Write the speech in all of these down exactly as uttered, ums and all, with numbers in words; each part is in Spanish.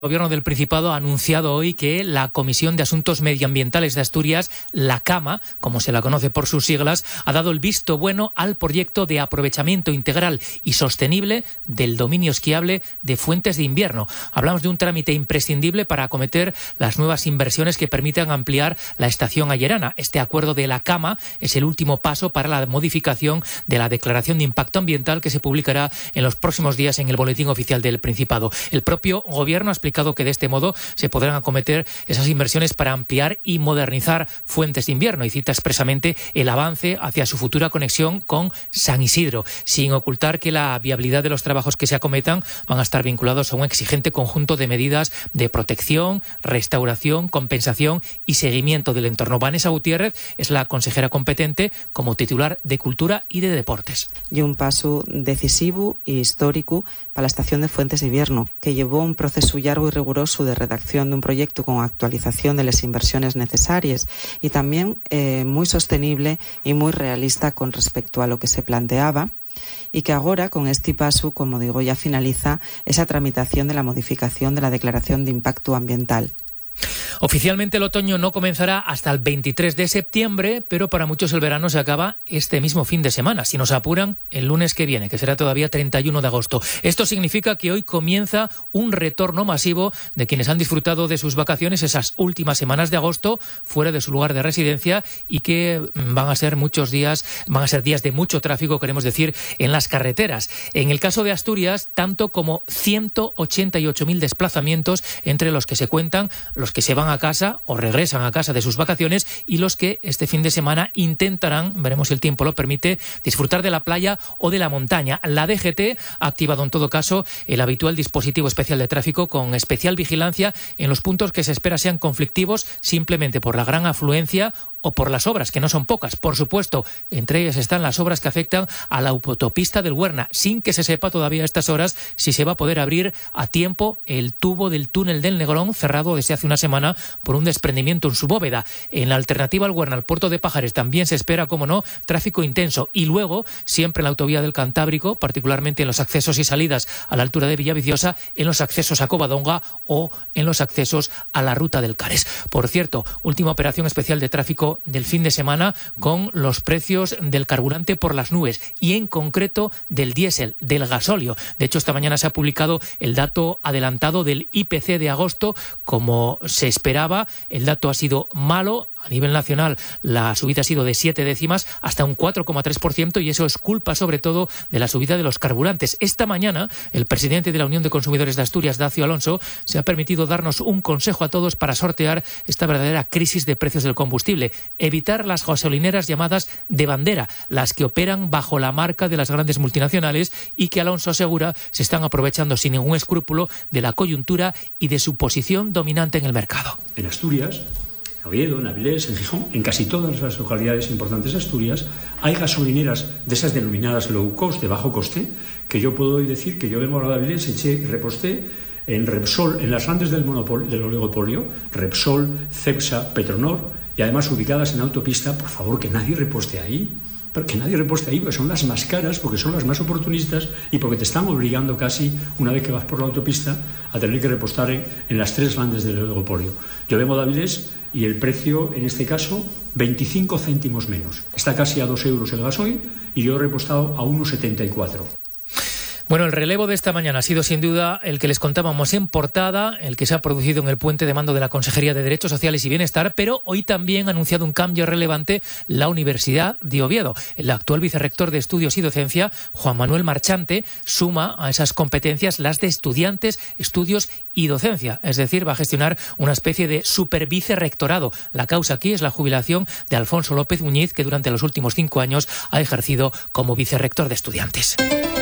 El Gobierno del Principado ha anunciado hoy que la Comisión de Asuntos Medioambientales de Asturias, la CAMA, como se la conoce por sus siglas, ha dado el visto bueno al proyecto de aprovechamiento integral y sostenible del dominio esquiable de Fuentes de Invierno. Hablamos de un trámite imprescindible para acometer las nuevas inversiones que permitan ampliar la estación ayerana. Este acuerdo de la CAMA es el último paso para la modificación de la Declaración de Impacto Ambiental que se publicará en los próximos días en el Boletín Oficial del Principado. El propio Gobierno ha explicado que de este modo se podrán acometer esas inversiones para ampliar y modernizar Fuentes de Invierno y cita expresamente el avance hacia su futura conexión con San Isidro, sin ocultar que la viabilidad de los trabajos que se acometan van a estar vinculados a un exigente conjunto de medidas de protección, restauración, compensación y seguimiento del entorno. Vanessa Gutiérrez es la consejera competente como titular de Cultura y de Deportes. Y un paso decisivo e histórico para la estación de Fuentes de Invierno, que llevó un proceso largo y riguroso de redacción de un proyecto con actualización de las inversiones necesarias y también eh, muy sostenible y muy realista con respecto a lo que se planteaba, y que ahora, con este paso, como digo, ya finaliza esa tramitación de la modificación de la Declaración de Impacto Ambiental. Oficialmente el otoño no comenzará hasta el veintitrés de septiembre, pero para muchos el verano se acaba este mismo fin de semana, si nos apuran el lunes que viene, que será todavía treinta y uno de agosto. Esto significa que hoy comienza un retorno masivo de quienes han disfrutado de sus vacaciones esas últimas semanas de agosto fuera de su lugar de residencia y que van a ser muchos días, van a ser días de mucho tráfico, queremos decir, en las carreteras. En el caso de Asturias, tanto como ciento ochenta y ocho mil desplazamientos entre los que se cuentan los que se van a casa o regresan a casa de sus vacaciones y los que este fin de semana intentarán, veremos si el tiempo lo permite, disfrutar de la playa o de la montaña. La D G T ha activado en todo caso el habitual dispositivo especial de tráfico con especial vigilancia en los puntos que se espera sean conflictivos simplemente por la gran afluencia o por las obras, que no son pocas. Por supuesto, entre ellas están las obras que afectan a la autopista del Huerna, sin que se sepa todavía a estas horas si se va a poder abrir a tiempo el tubo del túnel del Negrón, cerrado desde hace una semana por un desprendimiento en su bóveda. En la alternativa al Huerna, al puerto de Pajares, también se espera, como no, tráfico intenso. Y luego, siempre en la autovía del Cantábrico, particularmente en los accesos y salidas a la altura de Villaviciosa, en los accesos a Covadonga o en los accesos a la ruta del Cares. Por cierto, última operación especial de tráfico del fin de semana con los precios del carburante por las nubes y en concreto del diésel, del gasóleo. De hecho, esta mañana se ha publicado el dato adelantado del I P C de agosto. Como se esperaba, el dato ha sido malo. A nivel nacional, la subida ha sido de siete décimas hasta un cuatro coma tres por ciento y eso es culpa sobre todo de la subida de los carburantes. Esta mañana, el presidente de la Unión de Consumidores de Asturias, Dacio Alonso, se ha permitido darnos un consejo a todos para sortear esta verdadera crisis de precios del combustible. Evitar las gasolineras llamadas de bandera, las que operan bajo la marca de las grandes multinacionales y que Alonso asegura se están aprovechando sin ningún escrúpulo de la coyuntura y de su posición dominante en el mercado. En Asturias, en Oviedo, en Avilés, en Gijón, en casi todas las localidades importantes de Asturias, hay gasolineras de esas denominadas low cost, de bajo coste, que yo puedo decir que yo vengo ahora de Avilés, eché y reposté en Repsol, en las grandes del monopolio, del oligopolio, Repsol, Cepsa, Petronor, y además ubicadas en autopista. Por favor, que nadie reposte ahí. Pero que nadie reposte ahí, porque son las más caras, porque son las más oportunistas y porque te están obligando casi, una vez que vas por la autopista, a tener que repostar en, en las tres grandes del oligopolio. Yo vengo de Avilés y el precio, en este caso, veinticinco céntimos menos. Está casi a dos euros el gasoil y yo he repostado a uno setenta y cuatro. Bueno, el relevo de esta mañana ha sido sin duda el que les contábamos en portada, el que se ha producido en el puente de mando de la Consejería de Derechos Sociales y Bienestar, pero hoy también ha anunciado un cambio relevante la Universidad de Oviedo. El actual vicerrector de Estudios y Docencia, Juan Manuel Marchante, suma a esas competencias las de estudiantes, estudios y docencia, es decir, va a gestionar una especie de supervicerrectorado. La causa aquí es la jubilación de Alfonso López Muñiz, que durante los últimos cinco años ha ejercido como vicerrector de estudiantes.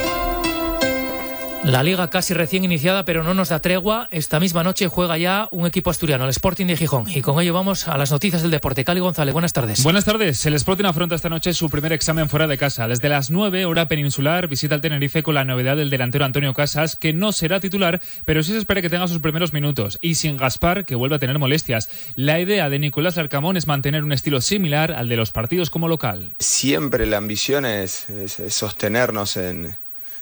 La Liga casi recién iniciada, pero no nos da tregua. Esta misma noche juega ya un equipo asturiano, el Sporting de Gijón. Y con ello vamos a las noticias del deporte. Cali González, buenas tardes. Buenas tardes. El Sporting afronta esta noche su primer examen fuera de casa. Desde las nueve, hora peninsular, visita el Tenerife con la novedad del delantero Antonio Casas, que no será titular, pero sí se espera que tenga sus primeros minutos. Y sin Gaspar, que vuelve a tener molestias. La idea de Nicolás Larcamón es mantener un estilo similar al de los partidos como local. Siempre la ambición es, es, es sostenernos en...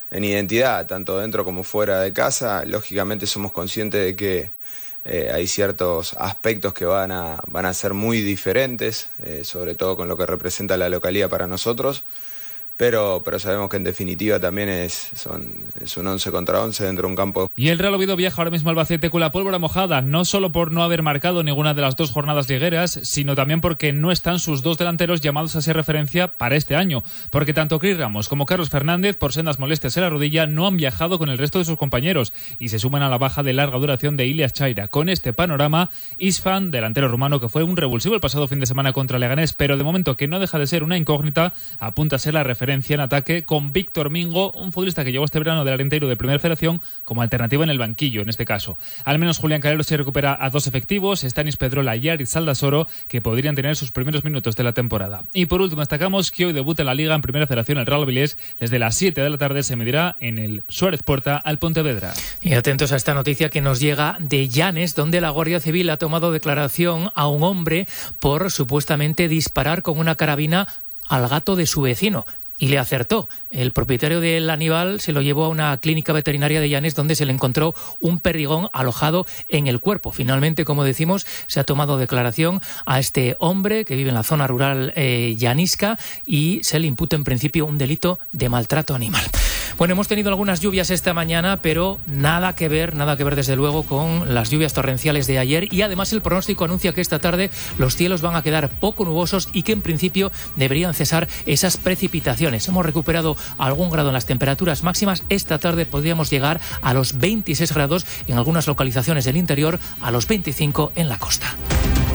en identidad, tanto dentro como fuera de casa. Lógicamente somos conscientes de que eh, hay ciertos aspectos que van a, van a ser muy diferentes, eh, sobre todo con lo que representa la localidad para nosotros. Pero, pero sabemos que en definitiva también es, son, es un once contra once dentro de un campo. Y el Real Oviedo viaja ahora mismo al Albacete con la pólvora mojada, no solo por no haber marcado ninguna de las dos jornadas ligueras, sino también porque no están sus dos delanteros llamados a ser referencia para este año. Porque tanto Cris Ramos como Carlos Fernández, por sendas molestias en la rodilla, no han viajado con el resto de sus compañeros y se suman a la baja de larga duración de Ilias Chaira. Con este panorama, Isfan, delantero rumano que fue un revulsivo el pasado fin de semana contra Leganés, pero de momento que no deja de ser una incógnita, apunta a ser la referencia en ataque con Víctor Mingo, un futbolista que llegó este verano del Arenteiro de Primera Federación como alternativa en el banquillo en este caso. Al menos Julián Calero se recupera a dos efectivos, Stanis Pedrola y Aritz Aldasoro, que podrían tener sus primeros minutos de la temporada. Y por último destacamos que hoy debuta en la Liga en Primera Federación el Real Avilés. Desde las siete de la tarde se medirá en el Suárez Porta al Pontevedra. Y atentos a esta noticia que nos llega de Llanes, donde la Guardia Civil ha tomado declaración a un hombre por supuestamente disparar con una carabina al gato de su vecino. Y le acertó. El propietario del animal se lo llevó a una clínica veterinaria de Llanes donde se le encontró un perdigón alojado en el cuerpo. Finalmente, como decimos, se ha tomado declaración a este hombre que vive en la zona rural eh, llanisca y se le imputa en principio un delito de maltrato animal. Bueno, hemos tenido algunas lluvias esta mañana, pero nada que ver, nada que ver desde luego con las lluvias torrenciales de ayer, y además el pronóstico anuncia que esta tarde los cielos van a quedar poco nubosos y que en principio deberían cesar esas precipitaciones. Hemos recuperado algún grado en las temperaturas máximas. Esta tarde podríamos llegar a los veintiséis grados en algunas localizaciones del interior, a los veinticinco en la costa.